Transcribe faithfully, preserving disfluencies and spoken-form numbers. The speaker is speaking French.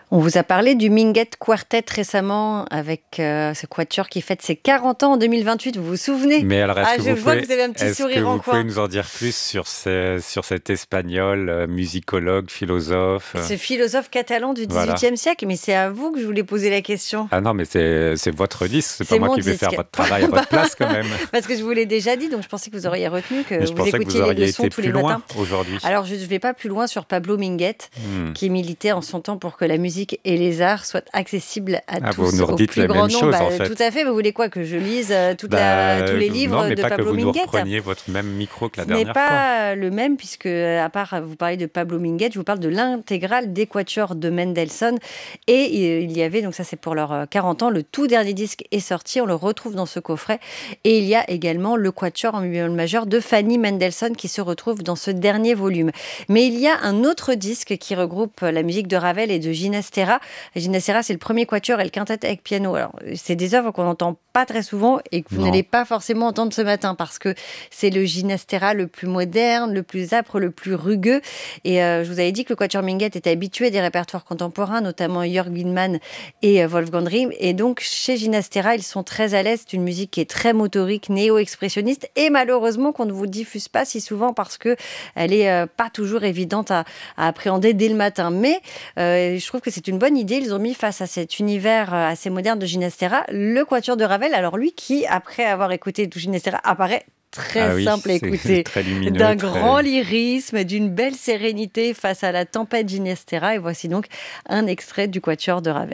On vous a parlé du Minguett Quartet récemment avec euh, ce quatuor qui fête ses quarante ans en deux mille vingt-huit, vous vous souvenez? Mais alors, est-ce Ah, que je vous vois pouvez, que vous avez un petit est-ce que sourire en vous pouvez coin. nous en dire plus sur, ce- sur cet espagnol, euh, musicologue, philosophe euh, Ce philosophe catalan du Voilà. dix-huitième siècle, mais c'est à vous que je voulais poser la question. Ah non, mais c'est, c'est votre disque, c'est pas C'est moi mon qui vais faire disque. votre travail à votre place quand même. Parce que je vous l'ai déjà dit, donc je pensais que vous auriez retenu, Mais que je vous pensais que vous écoutiez les auriez leçons été tous plus les loin matins. aujourd'hui. Alors, je ne vais pas plus loin sur Pablo Minguett, Hmm. qui militait en son temps pour que la musique et les arts soient accessibles à Ah, vous tous, nous au redites plus la grand même nombre. chose en Bah, tout fait. à fait. Vous voulez quoi? Que je lise euh, toute la, tous Bah, les non, livres mais de pas que Pablo vous nous Minguett? repreniez votre même micro que la Ce n'est dernière fois. pas le même, puisque, à part vous parler de Pablo Minguett, je vous parle de l'intégrale des quatuors de Mendelssohn. Et euh, il y avait, donc ça c'est pour leurs euh, quarante ans, le tout dernier disque est sorti, on le retrouve dans ce coffret. Et il y a également le quatuor en mi bémol majeur de Fanny Mendelssohn qui se retrouve dans ce dernier volume. Mais il y a un autre disque qui regroupe la musique de Ravel et de Ginastera. Ginastera, c'est le premier quatuor et le quintet avec piano. Alors, c'est des œuvres qu'on n'entend pas très souvent et que vous Non. n'allez pas forcément entendre ce matin parce que c'est le Ginastera le plus moderne, le plus âpre, le plus rugueux. Et euh, je vous avais dit que le quatuor Minguett était habitué des répertoires contemporains, notamment Jörg Windmann et euh, Wolfgang Rihm. Et donc, chez Ginastera, ils sont très à l'aise. C'est une musique qui est très motorique, néo-expressionniste et malheureusement qu'on ne vous diffuse pas si souvent parce que elle est euh, pas toujours évidente à, à appréhender dès le matin. Mais euh, je trouve que c'est une bonne idée. Ils ont mis face à cet univers euh, assez moderne de Ginastera le quatuor de Ravel. Alors lui qui, après avoir écouté tout Ginastera, apparaît très Ah oui, simple à c'est écouter, très lumineux, d'un très... grand lyrisme, d'une belle sérénité face à la tempête Ginastera. Et voici donc un extrait du quatuor de Ravel.